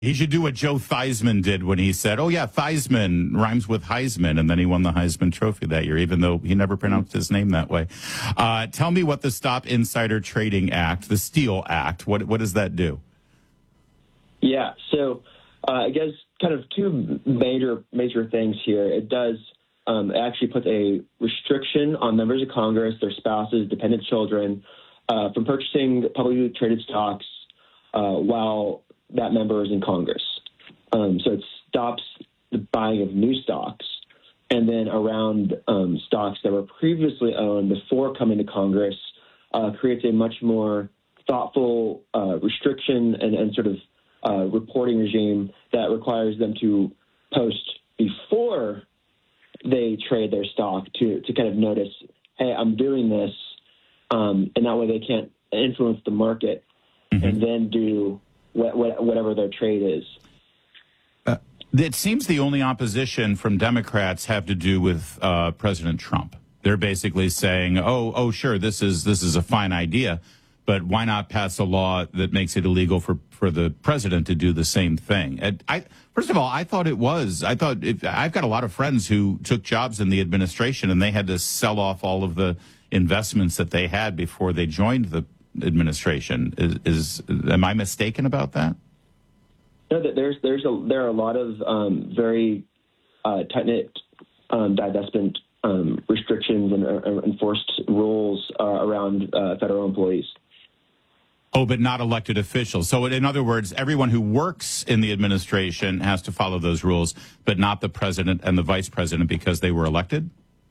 He should do what Joe Theismann did when he said, "Oh yeah, Theismann rhymes with Heisman," and then he won the Heisman Trophy that year, even though he never pronounced his name that way. Tell me what the Stop Insider Trading Act, the Steele Act, what does that do? Yeah, so I guess kind of two major things here. It does actually put a restriction on members of Congress, their spouses, dependent children, from purchasing publicly traded stocks while that member is in Congress. So it stops the buying of new stocks. And then around stocks that were previously owned before coming to Congress, creates a much more thoughtful restriction and sort of reporting regime that requires them to post before they trade their stock to kind of notice, hey, I'm doing this, and that way they can't influence the market and then do whatever their trade is. It seems the only opposition from Democrats have to do with President Trump. They're basically saying, oh, sure, this is a fine idea, but why not pass a law that makes it illegal for the president to do the same thing? And first of all, I've got a lot of friends who took jobs in the administration, and they had to sell off all of the investments that they had before they joined the administration. Am I mistaken about that? No, there are a lot of very tight-knit divestment restrictions and enforced rules around federal employees. Oh, but not elected officials. So in other words, everyone who works in the administration has to follow those rules, but not the president and the vice president because they were elected?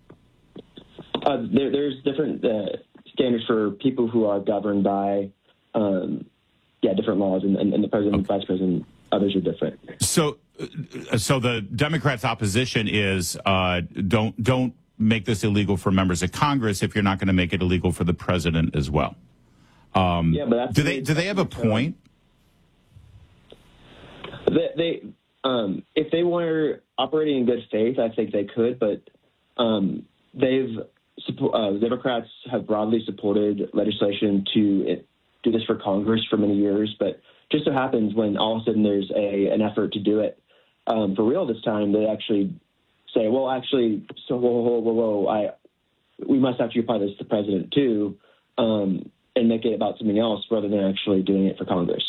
There's different standards for people who are governed by, different laws, and the president and vice president, others are different. So the Democrats' opposition is don't make this illegal for members of Congress if you're not going to make it illegal for the president as well. But do they have a point? They if they were operating in good faith, I think they could, but Democrats have broadly supported legislation to do this for Congress for many years, but just so happens when all of a sudden there's an effort to do it for real this time, they actually say, well, actually, so whoa, we must actually apply this to the president too, and make it about something else rather than actually doing it for Congress.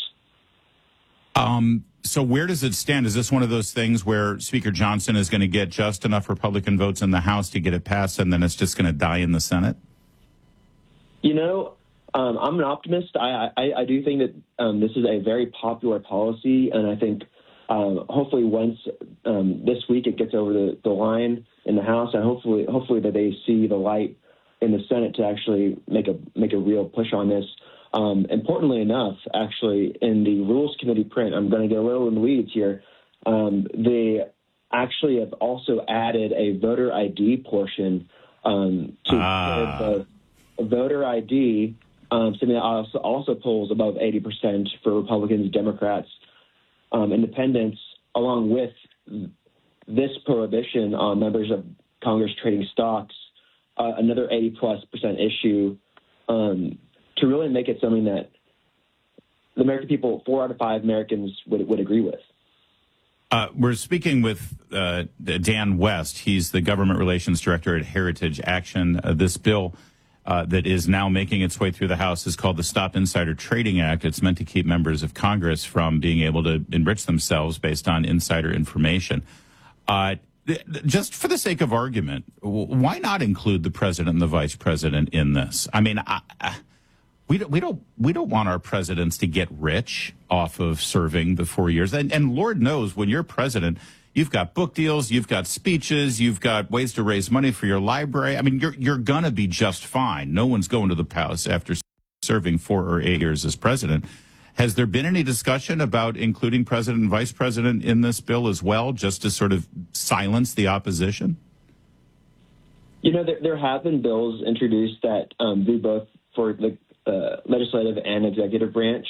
So where does it stand? Is this one of those things where Speaker Johnson is going to get just enough Republican votes in the House to get it passed, and then it's just going to die in the Senate? You know, I'm an optimist. I do think that this is a very popular policy, and I think hopefully once this week it gets over the line in the House, and hopefully that they see the light in the Senate to actually make a real push on this. Importantly enough, actually, in the Rules Committee print, I'm going to get a little in the weeds here, they actually have also added a voter ID portion to the voter ID, something that also polls above 80% for Republicans, Democrats, independents, along with this prohibition on members of Congress trading stocks, another 80+% issue, to really make it something that the American people, 4 out of 5 Americans would agree with. We're speaking with Dan West. He's the government relations director at Heritage Action. This bill that is now making its way through the House is called the Stop Insider Trading Act. It's meant to keep members of Congress from being able to enrich themselves based on insider information. Just for the sake of argument, why not include the president and the vice president in this? I mean, we don't want our presidents to get rich off of serving the 4 years. And Lord knows, when you're president, you've got book deals, you've got speeches, you've got ways to raise money for your library. I mean, you're gonna be just fine. No one's going to the palace after serving 4 or 8 years as president. Has there been any discussion about including president and vice president in this bill as well, just to sort of silence the opposition? You know, there have been bills introduced that do both for the legislative and executive branch.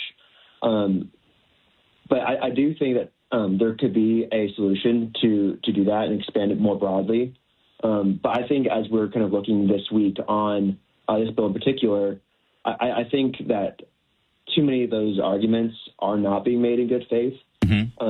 But I do think that there could be a solution to do that and expand it more broadly. But I think as we're kind of looking this week on this bill in particular, I think that too many of those arguments are not being made in good faith.